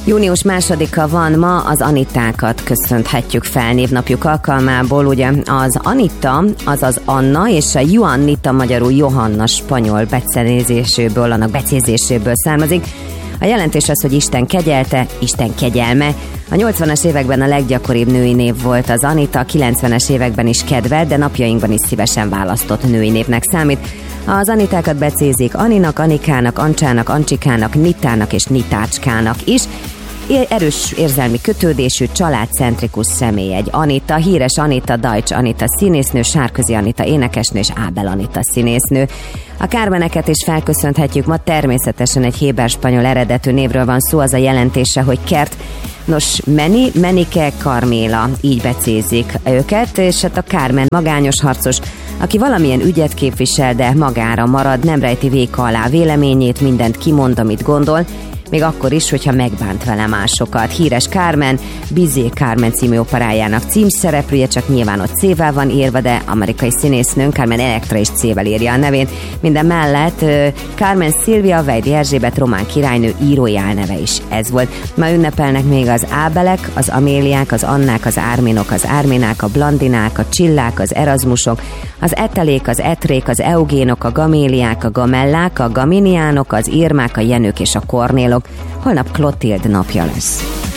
Június 2-a van ma, az Anitákat köszönthetjük fel névnapjuk alkalmából. Ugye az Anita, azaz Anna, és a Juanita, magyarul Johanna spanyol becézéséből, annak becézéséből származik. A jelentés az, hogy Isten kegyelte, Isten kegyelme. A 80-as években a leggyakoribb női név volt az Anita, a 90-es években is kedvelt, de napjainkban is szívesen választott női névnek számít. Az Anitákat becézik Aninak, Anikának, Ancsának, Ancsikának, Nitának és Nitácskának is. Erős érzelmi kötődésű, családcentrikus személy egy Anita, híres Anita Deutsch Anita színésznő, Sárközi Anita énekesnő és Ábel Anita színésznő. A Carmeneket is felköszönhetjük ma, természetesen egy héber-spanyol eredetű névről van szó, az a jelentése, hogy kert. Nos, Menike, Carméla, így becézik őket, és hát a Carmen magányos harcos, aki valamilyen ügyet képvisel, de magára marad, nem rejti véka alá véleményét, mindent kimond, amit gondol, még akkor is, hogyha megbánt vele másokat. Híres Carmen, Bizet Carmen című operájának címszereplője, csak nyilván ott C-vel van írva, de amerikai színésznőn Carmen Electra is C-vel írja a nevén. Minden mellett Carmen Szilvia, Vejdi Erzsébet román királynő írói álneve is ez volt. Ma ünnepelnek még az Ábelek, az Améliák, az Annák, az Árminok, az Árminák, a Blandinák, a Csillák, az Erasmusok, az Etelék, az Etrék, az Eugénok, a Gaméliák, a Gamellák, a Gaminiánok, az Irmák, a Jenők és a Kornélok. Holnap Klotild napja lesz.